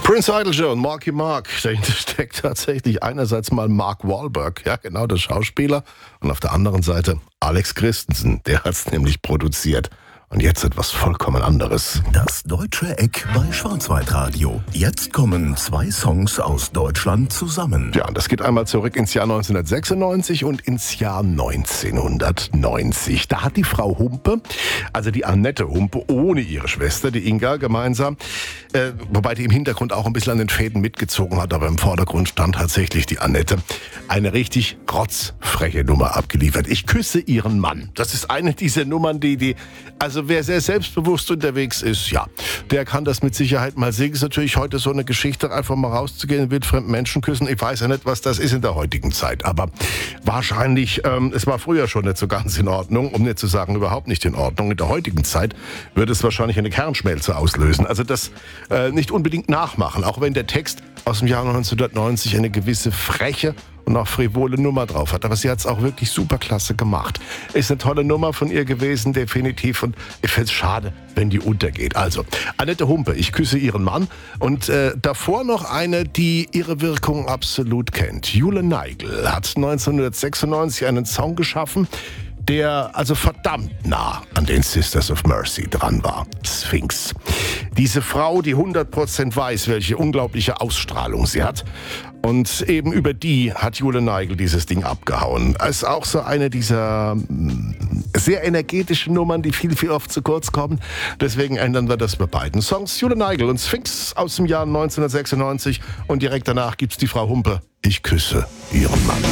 Prince Idol und Marky Mark, dahinter steckt tatsächlich einerseits mal Mark Wahlberg, ja genau, der Schauspieler, und auf der anderen Seite Alex Christensen, der hat es nämlich produziert. Und jetzt etwas vollkommen anderes. Das Deutsche Eck bei Schwarzwaldradio. Jetzt kommen zwei Songs aus Deutschland zusammen. Ja, und das geht einmal zurück ins Jahr 1996 und ins Jahr 1990. Da hat die Frau Humpe, also die Annette Humpe, ohne ihre Schwester, die Inga, gemeinsam, wobei die im Hintergrund auch ein bisschen an den Fäden mitgezogen hat, aber im Vordergrund stand tatsächlich die Annette, eine richtig rotzfreche Nummer abgeliefert. Ich küsse ihren Mann. Das ist eine dieser Nummern, also wer sehr selbstbewusst unterwegs ist, ja, der kann das mit Sicherheit mal singen. Ist natürlich heute so eine Geschichte, einfach mal rauszugehen und wildfremden Menschen küssen. Ich weiß ja nicht, was das ist in der heutigen Zeit, aber wahrscheinlich, es war früher schon nicht so ganz in Ordnung, um nicht zu sagen, überhaupt nicht in Ordnung. In der heutigen Zeit würde es wahrscheinlich eine Kernschmelze auslösen. Also das nicht unbedingt nachmachen, auch wenn der Text aus dem Jahr 1990 eine gewisse freche und auch frivole Nummer drauf hat. Aber sie hat es auch wirklich super klasse gemacht. Ist eine tolle Nummer von ihr gewesen, definitiv. Und ich finde es schade, wenn die untergeht. Also, Annette Humpe, ich küsse ihren Mann. Und davor noch eine, die ihre Wirkung absolut kennt. Jule Neigel hat 1996 einen Song geschaffen, der also verdammt nah an den Sisters of Mercy dran war. Sphinx. Diese Frau, die 100% weiß, welche unglaubliche Ausstrahlung sie hat. Und eben über die hat Jule Neigel dieses Ding abgehauen. Es ist auch so eine dieser sehr energetischen Nummern, die viel, viel oft zu kurz kommen. Deswegen ändern wir das bei beiden Songs. Jule Neigel und Sphinx aus dem Jahr 1996. Und direkt danach gibt's die Frau Humpe. Ich küsse ihren Mann.